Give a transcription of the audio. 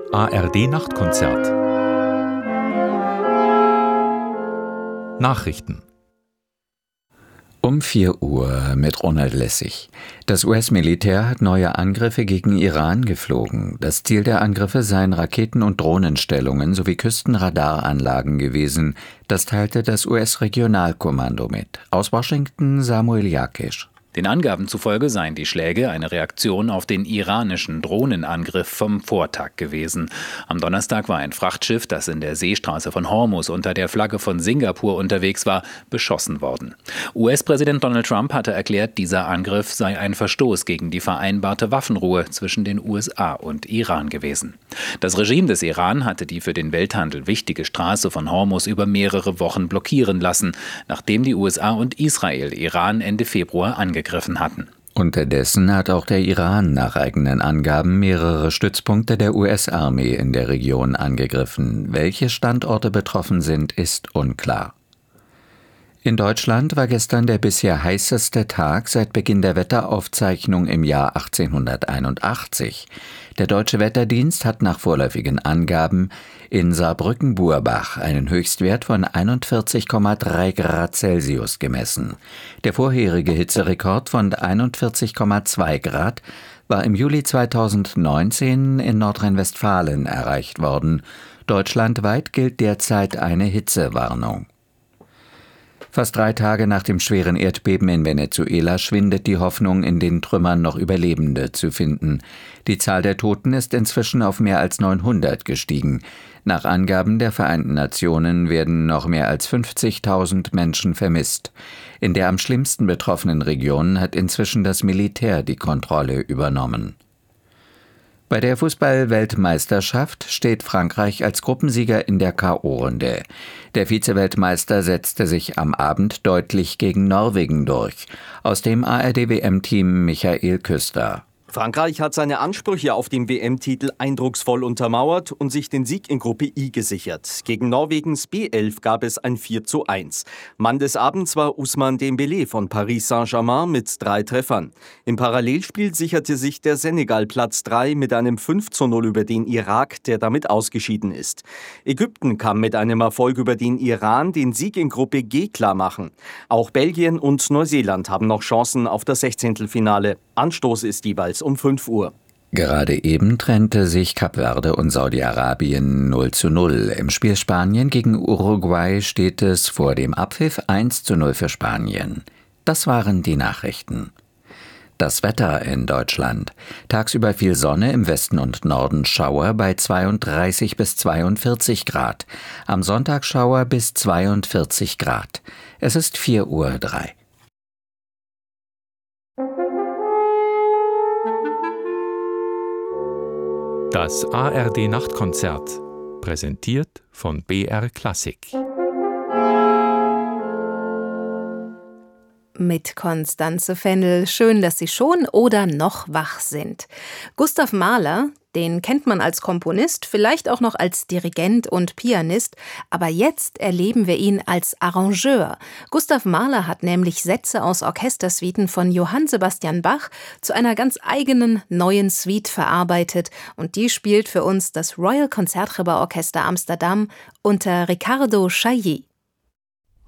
ARD-Nachtkonzert. Nachrichten. Um 4 Uhr mit Ronald Lessig. Das US-Militär hat neue Angriffe gegen Iran geflogen. Das Ziel der Angriffe seien Raketen- und Drohnenstellungen sowie Küstenradaranlagen gewesen. Das teilte das US-Regionalkommando mit. Aus Washington Samuel Jakisch. Den Angaben zufolge seien die Schläge eine Reaktion auf den iranischen Drohnenangriff vom Vortag gewesen. Am Donnerstag war ein Frachtschiff, das in der Seestraße von Hormuz unter der Flagge von Singapur unterwegs war, beschossen worden. US-Präsident Donald Trump hatte erklärt, dieser Angriff sei ein Verstoß gegen die vereinbarte Waffenruhe zwischen den USA und Iran gewesen. Das Regime des Iran hatte die für den Welthandel wichtige Straße von Hormuz über mehrere Wochen blockieren lassen, nachdem die USA und Israel Iran Ende Februar angegriffen hatten. Unterdessen hat auch der Iran nach eigenen Angaben mehrere Stützpunkte der US-Armee in der Region angegriffen. Welche Standorte betroffen sind, ist unklar. In Deutschland war gestern der bisher heißeste Tag seit Beginn der Wetteraufzeichnung im Jahr 1881. Der Deutsche Wetterdienst hat nach vorläufigen Angaben in Saarbrücken-Burbach einen Höchstwert von 41,3 Grad Celsius gemessen. Der vorherige Hitzerekord von 41,2 Grad war im Juli 2019 in Nordrhein-Westfalen erreicht worden. Deutschlandweit gilt derzeit eine Hitzewarnung. Fast 3 Tage nach dem schweren Erdbeben in Venezuela schwindet die Hoffnung, in den Trümmern noch Überlebende zu finden. Die Zahl der Toten ist inzwischen auf mehr als 900 gestiegen. Nach Angaben der Vereinten Nationen werden noch mehr als 50.000 Menschen vermisst. In der am schlimmsten betroffenen Region hat inzwischen das Militär die Kontrolle übernommen. Bei der Fußball-Weltmeisterschaft steht Frankreich als Gruppensieger in der K.O.-Runde. Der Vize-Weltmeister setzte sich am Abend deutlich gegen Norwegen durch. Aus dem ARD-WM-Team Michael Küster. Frankreich hat seine Ansprüche auf den WM-Titel eindrucksvoll untermauert und sich den Sieg in Gruppe I gesichert. Gegen Norwegens B11 gab es ein 4:1. Mann des Abends war Ousmane Dembélé von Paris Saint-Germain mit 3 Treffern. Im Parallelspiel sicherte sich der Senegal Platz 3 mit einem 5:0 über den Irak, der damit ausgeschieden ist. Ägypten kann mit einem Erfolg über den Iran den Sieg in Gruppe G klarmachen. Auch Belgien und Neuseeland haben noch Chancen auf das 16. Anstoß ist jeweils um 5 Uhr. Gerade eben trennte sich Kap Verde und Saudi-Arabien 0:0. Im Spiel Spanien gegen Uruguay steht es vor dem Abpfiff 1:0 für Spanien. Das waren die Nachrichten. Das Wetter in Deutschland. Tagsüber viel Sonne, im Westen und Norden Schauer bei 32 bis 42 Grad. Am Sonntag Schauer bis 42 Grad. Es ist 4:03 Uhr. Das ARD-Nachtkonzert, präsentiert von BR Klassik. Mit Constanze Fennel. Schön, dass Sie schon oder noch wach sind. Gustav Mahler, den kennt man als Komponist, vielleicht auch noch als Dirigent und Pianist, aber jetzt erleben wir ihn als Arrangeur. Gustav Mahler hat nämlich Sätze aus Orchestersuiten von Johann Sebastian Bach zu einer ganz eigenen neuen Suite verarbeitet und die spielt für uns das Royal Concertgebouw Orchester Amsterdam unter Ricardo Chailly.